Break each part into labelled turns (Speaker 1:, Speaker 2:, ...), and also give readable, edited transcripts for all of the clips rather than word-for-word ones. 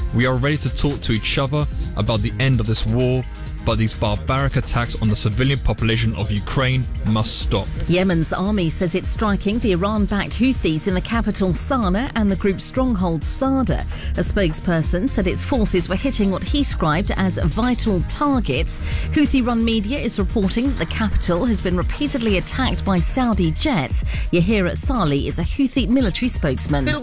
Speaker 1: We are ready to talk to each other about the end of this war, but these barbaric attacks on the civilian population of Ukraine must stop.
Speaker 2: Yemen's army says it's striking the Iran-backed Houthis in the capital Sanaa and the group's stronghold Sada. A spokesperson said its forces were hitting what he described as vital targets. Houthi-run media is reporting that the capital has been repeatedly attacked by Saudi jets. Yahir Salih is a Houthi military spokesman.
Speaker 3: The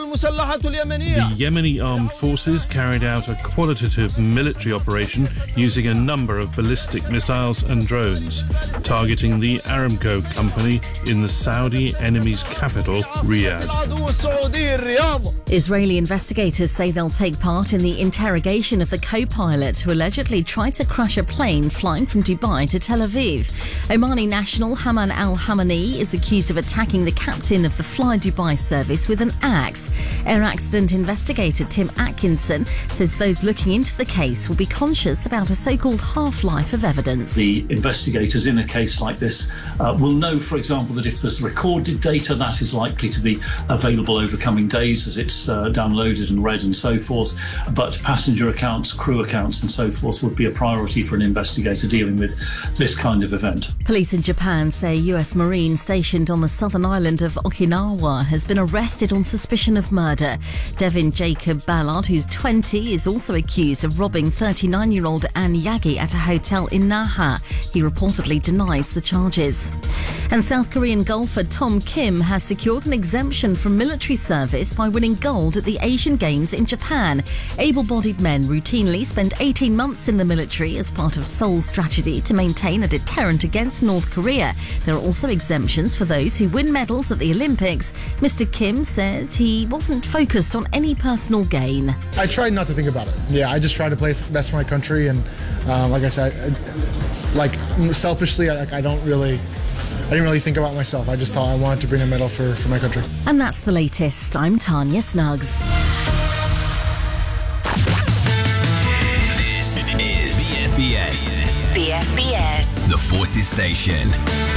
Speaker 3: Yemeni armed forces carried out a qualitative military operation using a number of ballistic missiles and drones, targeting the Aramco company in the Saudi enemy's capital, Riyadh.
Speaker 2: Israeli investigators say they'll take part in the interrogation of the co-pilot who allegedly tried to crash a plane flying from Dubai to Tel Aviv. Omani national Haman al-Hamani is accused of attacking the captain of the Fly Dubai service with an axe. Air accident investigator Tim Atkinson says those looking into the case will be conscious about a so-called half-life of evidence.
Speaker 4: The investigators in a case like this will know, for example, that if there's recorded data, that is likely to be available over coming days as it's downloaded and read and so forth. But passenger accounts, crew accounts and so forth would be a priority for an investigator dealing with this kind of event.
Speaker 2: Police in Japan say a US Marine stationed on the southern island of Okinawa has been arrested on suspicion of murder. Devin Jacob Ballard, who's 20, is also accused of robbing 39-year-old Anne Yagi at a hotel in Naha. He reportedly denies the charges. And South Korean golfer Tom Kim has secured an exemption from military service by winning gold at the Asian Games in Japan. Able-bodied men routinely spend 18 months in the military as part of Seoul's strategy to maintain a deterrent against North Korea. There are also exemptions for those who win medals at the Olympics. Mr. Kim says he wasn't focused on any personal gain.
Speaker 5: I tried not to think about it. Yeah, I just tried to play best for my country, and like I said, selfishly, I didn't really think about myself. I just thought I wanted to bring a medal for my country.
Speaker 2: And that's the latest. I'm Tanya Snuggs.
Speaker 6: This is BFBS.
Speaker 7: BFBS.
Speaker 6: The Forces Station.